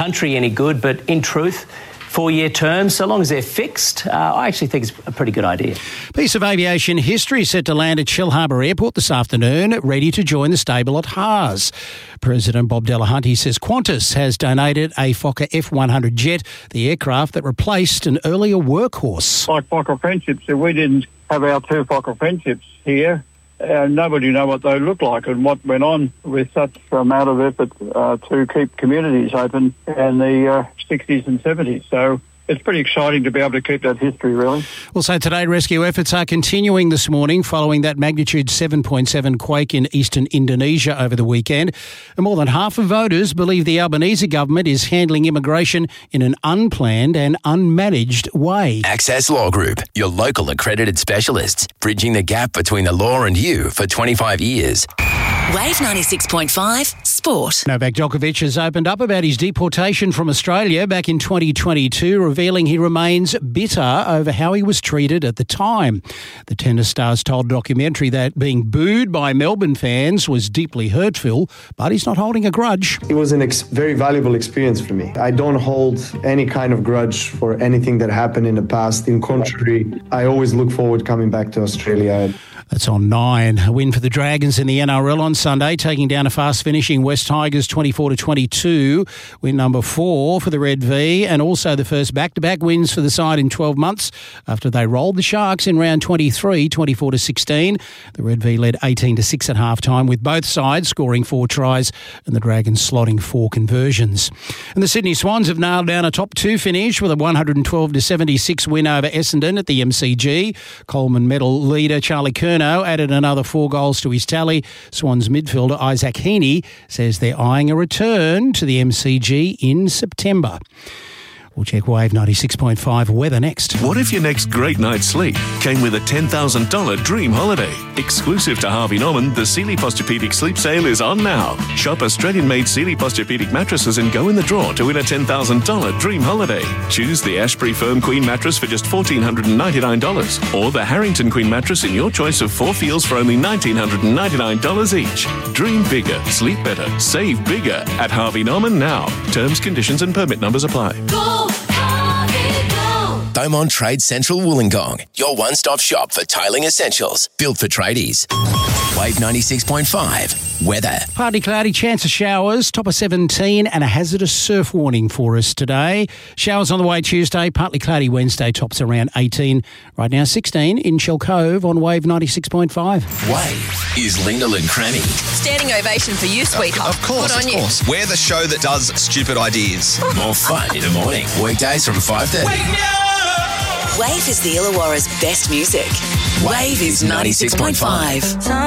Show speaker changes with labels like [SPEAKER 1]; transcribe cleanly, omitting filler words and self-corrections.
[SPEAKER 1] country any good, but in truth, 4-year terms, so long as they're fixed, I actually think it's a pretty good idea.
[SPEAKER 2] Piece of aviation history set to land at Shellharbour Airport this afternoon, ready to join the stable at Haas. President Bob Delahunty says Qantas has donated a Fokker F100 jet, the aircraft that replaced an earlier workhorse.
[SPEAKER 3] Like Fokker Friendships, if we didn't have our 2 Fokker Friendships here, nobody know what they look like and what went on with such amount of effort to keep communities open in the 60s and 70s. So it's pretty exciting to be able to keep that history, really.
[SPEAKER 2] Well, so today rescue efforts are continuing this morning following that magnitude 7.7 quake in eastern Indonesia over the weekend. And more than half of voters believe the Albanese government is handling immigration in an unplanned and unmanaged way.
[SPEAKER 4] Access Law Group, your local accredited specialists, bridging the gap between the law and you for 25 years.
[SPEAKER 5] Wave 96.5 Sport.
[SPEAKER 2] Novak Djokovic has opened up about his deportation from Australia back in 2022, revealing he remains bitter over how he was treated at the time. The tennis stars told a documentary that being booed by Melbourne fans was deeply hurtful, but he's not holding a grudge.
[SPEAKER 6] It was a very valuable experience for me. I don't hold any kind of grudge for anything that happened in the past. In contrary, I always look forward coming back to Australia.
[SPEAKER 2] That's on 9. A win for the Dragons in the NRL on Sunday, taking down a fast-finishing West Tigers 24-22. Win number 4 for the Red V, and also the first back-to-back wins for the side in 12 months after they rolled the Sharks in round 23, 24-16. The Red V led 18-6 at half-time, with both sides scoring 4 tries and the Dragons slotting 4 conversions. And the Sydney Swans have nailed down a top 2 finish with a 112-76 win over Essendon at the MCG. Coleman medal leader Charlie Curnow added another 4 goals to his tally. Swans midfielder Isaac Heaney says they're eyeing a return to the MCG in September. We'll check Wave 96.5 weather next.
[SPEAKER 7] What if your next great night's sleep came with a $10,000 dream holiday? Exclusive to Harvey Norman, the Sealy Posturepedic Sleep Sale is on now. Shop Australian-made Sealy Posturepedic mattresses and go in the draw to win a $10,000 dream holiday. Choose the Ashbury Firm Queen mattress for just $1,499 or the Harrington Queen mattress in your choice of 4 feels for only $1,999 each. Dream bigger, sleep better, save bigger at Harvey Norman now. Terms, conditions and permit numbers apply.
[SPEAKER 4] Beaumont Trade Central Wollongong, your one-stop shop for tiling essentials, built for tradies. Wave 96.5 weather.
[SPEAKER 2] Partly cloudy, chance of showers, top of 17, and a hazardous surf warning for us today. Showers on the way Tuesday, partly cloudy Wednesday, tops around 18. Right now 16 in Shell Cove on Wave 96.5.
[SPEAKER 4] Wave is Lyndall and Cranny.
[SPEAKER 5] Standing ovation for you, sweetheart.
[SPEAKER 8] Of course,
[SPEAKER 5] Good on
[SPEAKER 8] of course. We're the show that does stupid ideas.
[SPEAKER 4] More fun in the morning. Weekdays from 5:30.
[SPEAKER 5] Wave is the Illawarra's best music. Wave is 96.5.